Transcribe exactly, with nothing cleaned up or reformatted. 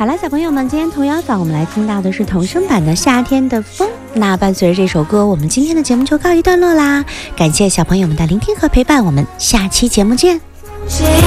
好了，小朋友们，今天童谣坊我们来听到的是童声版的《夏天的风》。那伴随着这首歌，我们今天的节目就告一段落啦。感谢小朋友们的聆听和陪伴，我们下期节目见。